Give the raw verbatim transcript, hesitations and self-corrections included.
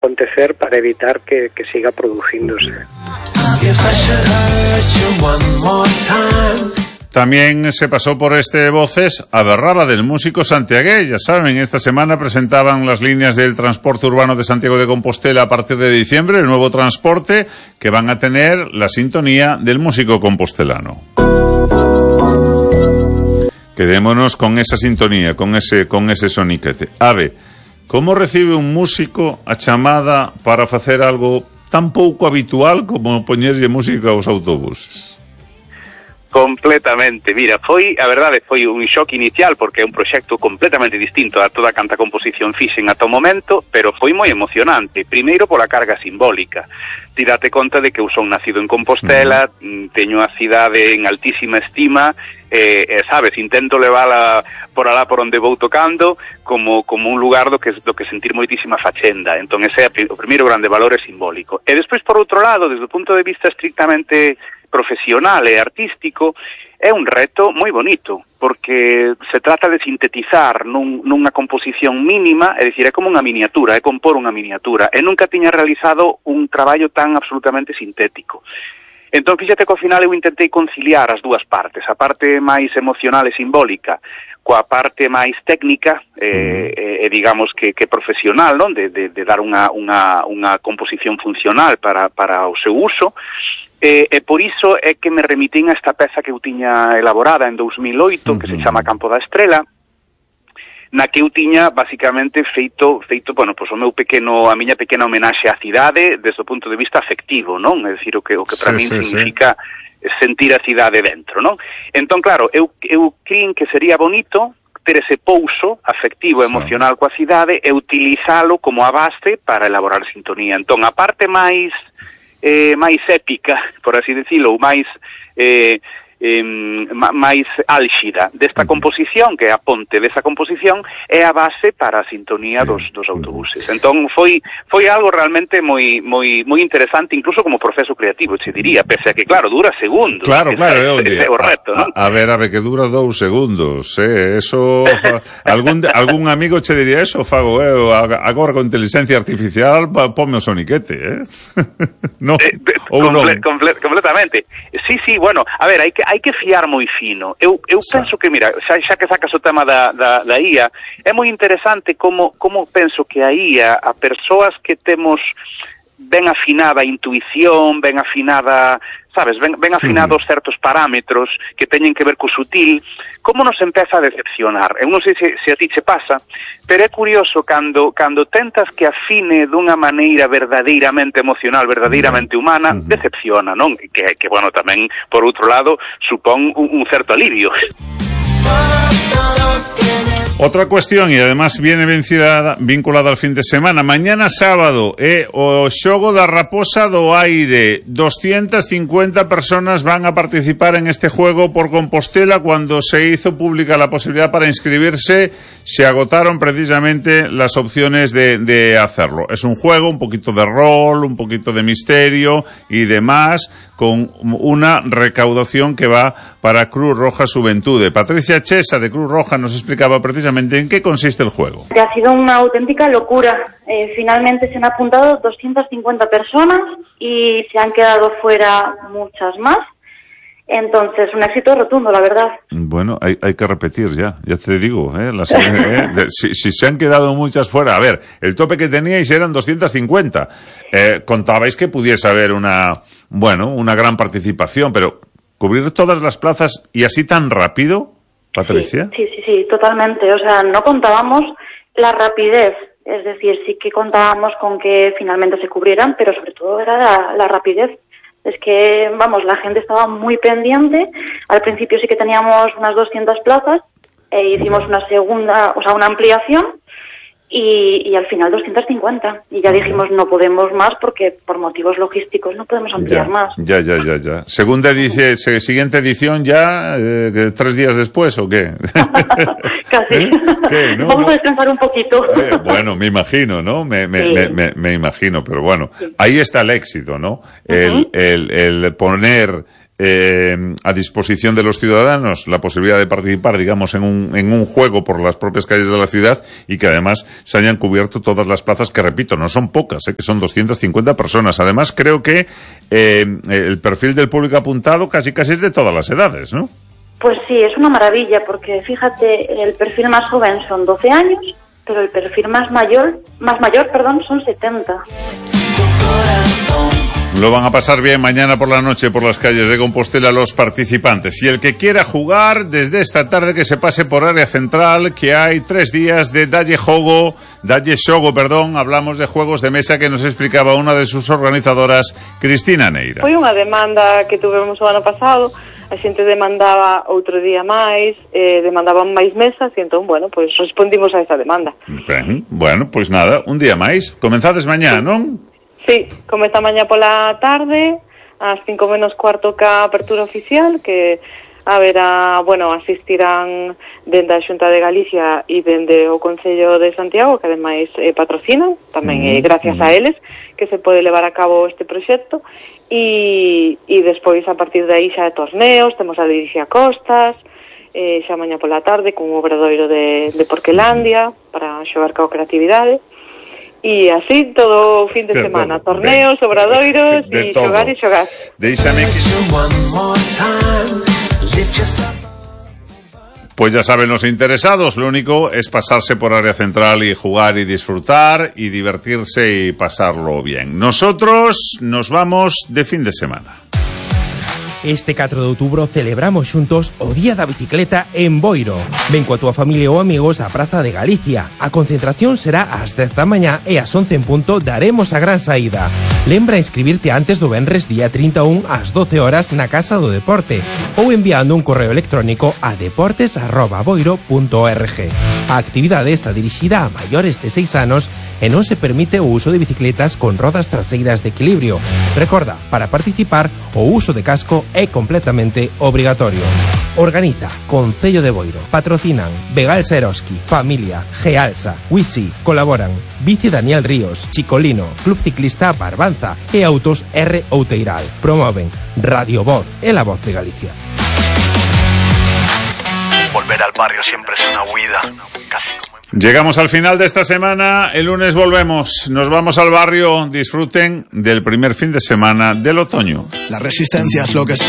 acontecer para evitar que, que siga produciéndose. También se pasó por este Voces a Berraba del músico santiagués. Ya saben, esta semana presentaban las líneas del transporte urbano de Santiago de Compostela a partir de diciembre, el nuevo transporte que van a tener la sintonía del músico compostelano. Quedémonos con esa sintonía, con ese con ese soniquete. Ave, como recibe un músico a chamada para facer algo tan pouco habitual como poñerlle música aos autobuses? Completamente, mira, foi, a verdade, foi un shock inicial porque é un proxecto completamente distinto a toda canta composición fixen ata o momento, pero foi moi emocionante, primeiro pola carga simbólica. Ti date conta de que eu son nacido en Compostela, mm. teño a cidade en altísima estima, e, eh, sabes, intento levala por alá por onde vou tocando como como un lugar do que do que sentir moitísima fachenda. Entón ese é o primeiro grande valor é simbólico. E despois, por outro lado, desde o punto de vista estrictamente profesional e artístico, é un reto moi bonito, porque se trata de sintetizar nun, nunha composición mínima, é dicir, é como unha miniatura, é compor unha miniatura, e nunca tiña realizado un traballo tan absolutamente sintético. Entón, fíxate que ao final eu intentei conciliar as dúas partes, a parte máis emocional e simbólica, coa parte máis técnica, eh, eh, digamos que, que profesional, non? De, de, de dar unha, unha, unha composición funcional para, para o seu uso, e, e por iso é que me remitín a esta peza que eu tiña elaborada en dous mil oito, que se chama Campo da Estrela, na que eu tiña basicamente feito, feito, bueno, pois o meu pequeno, a miña pequena homenaxe á cidade desde o punto de vista afectivo, non? É dicir, o que, o que para sí, min sí, significa sí. sentir a cidade dentro, non? Entón, claro, eu, eu crin que sería bonito ter ese pouso afectivo, emocional sí. coa cidade e utilizalo como a base para elaborar sintonía. Entón, a parte máis eh, máis épica, por así decirlo, ou máis eh, eh, máis álxida desta composición, que é a ponte desa composición, é a base para a sintonía dos, dos autobuses. Entón foi foi algo realmente moi moi moi interesante, incluso como proceso creativo, se diría, pese a que, claro, dura segundos. Claro, claro, é, é, é o reto, a, non? A ver, a ver, que dura dous segundos, eh, eso algún algún amigo che diría eso, fago, eh, agora con inteligencia artificial, ponme o soniquete, eh? No, eh, ou comple, non. Comple, completamente. Sí, sí, bueno, a ver, hai que hai que fiar moi fino. Eu, eu sí. penso que, mira, xa, xa que sacas o tema da, da, da I A, é moi interesante como, como penso que a I A, a persoas que temos ben afinada a intuición, ben afinada, sabes, ben, ben afinados sí. certos parámetros que teñen que ver co sutil, como nos empeza a decepcionar. Eu non sei se, se a ti che pasa, pero é curioso cando, cando tentas que afine dunha maneira verdadeiramente emocional, verdadeiramente humana, uh-huh. decepciona, non? Que, que, bueno, tamén, por outro lado, supón un, un certo alivio. Otra cuestión, y además viene vencida, vinculada al fin de semana. Mañana sábado, eh, o xogo da Raposa do Aire. doscientas cincuenta personas van a participar en este juego por Compostela. Cuando se hizo pública la posibilidad para inscribirse, se agotaron precisamente las opciones de, de hacerlo. Es un juego, un poquito de rol, un poquito de misterio y demás, con una recaudación que va para Cruz Roja Xuventude. Patricia Chesa, de Cruz Roja, nos explicaba precisamente en qué consiste el juego. Ha sido una auténtica locura. Eh, finalmente se han apuntado doscientas cincuenta personas y se han quedado fuera muchas más. Entonces, un éxito rotundo, la verdad. Bueno, hay, hay que repetir ya, ya te digo, ¿eh? Las, eh, de, si, si se han quedado muchas fuera, a ver, el tope que teníais eran doscientas cincuenta. Eh, contabais que pudiese haber una, bueno, una gran participación, pero ¿cubrir todas las plazas y así tan rápido, Patricia? Sí, sí, sí, sí, totalmente. O sea, no contábamos la rapidez, es decir, sí que contábamos con que finalmente se cubrieran, pero sobre todo era la, la rapidez. Es que, vamos, la gente estaba muy pendiente. Al principio sí que teníamos unas doscientas plazas e hicimos una segunda, o sea, una ampliación y, y al final doscientas cincuenta. Y ya dijimos, no podemos más porque por motivos logísticos no podemos ampliar ya, más. Ya, ya, ya, ya. Segunda edición, siguiente edición ya, eh, tres días después, ¿o qué? Casi. ¿Eh? ¿Qué? ¿No? Vamos a descansar un poquito. Eh, bueno, me imagino, ¿no? Me, me, sí. me, me, me imagino, pero bueno, sí. Ahí está el éxito, ¿no? El, uh-huh. el, el poner eh, a disposición de los ciudadanos la posibilidad de participar, digamos, en un, en un juego por las propias calles de la ciudad, y que además se hayan cubierto todas las plazas, que repito, no son pocas, ¿eh? Que son doscientas cincuenta personas. Además, creo que eh, el perfil del público apuntado casi casi es de todas las edades, ¿no? Pues sí, es una maravilla, porque fíjate, el perfil más joven son doce años, pero el perfil más mayor, más mayor, perdón, son setenta. Lo van a pasar bien mañana por la noche por las calles de Compostela los participantes. Y el que quiera jugar, desde esta tarde que se pase por área central, que hay tres días de Dalle Jogo, Dalle Xogo, perdón, hablamos de juegos de mesa que nos explicaba una de sus organizadoras, Cristina Neira. Foi unha demanda que tuvemos o ano pasado, a xente demandaba outro día máis, eh, demandaban máis mesas, e entón, bueno, pois pues respondimos a esa demanda. Ben, bueno, pois pues nada, un día máis. Comenzades mañá, sí. Non? Sí, comeza mañá pola tarde, ás cinco menos cuarto ca apertura oficial, que haberá, bueno, asistirán dende a Xunta de Galicia e dende o Concello de Santiago, que ademais eh, patrocinan, tamén mm, eh, gracias mm. a eles, que se pode levar a cabo este proxecto, e, e despois a partir de aí xa de torneos, temos a Liricia Costas, eh, xa mañá pola tarde, cun obradoiro de, de Porquelandia, para xogar ca creatividade. E así todo o fin de, de semana, todo. Torneos, de, obradoiros e xogar e xogar. Deixame que... Pues ya saben los interesados, lo único es pasarse por área central y jugar y disfrutar y divertirse y pasarlo bien. Nosotros nos vamos de fin de semana. Este catro de outubro celebramos xuntos o Día da Bicicleta en Boiro. Ven coa túa familia ou amigos á Praza de Galicia. A concentración será ás dez da mañá e ás once en punto daremos a gran saída. Lembra inscribirte antes do venres día trinta e un ás doce horas na Casa do Deporte ou enviando un correo electrónico a deportes arroba boiro punto org. A actividade está dirixida a maiores de seis anos e non se permite o uso de bicicletas con rodas traseiras de equilibrio. Recorda, para participar, o uso de casco é completamente obrigatorio. Organiza Concello de Boiro. Patrocinan Begalsa Eroski, Familia, Gealsa, Wisi. Colaboran Bici Daniel Ríos, Chicolino, Club Ciclista Barbanza e Autos R. Outeiral. Promoven Radio Voz e la Voz de Galicia. Volver al barrio siempre es una huida, casi como... Llegamos al final de esta semana, el lunes volvemos, nos vamos al barrio, disfruten del primer fin de semana del otoño. La resistencia es lo que soy.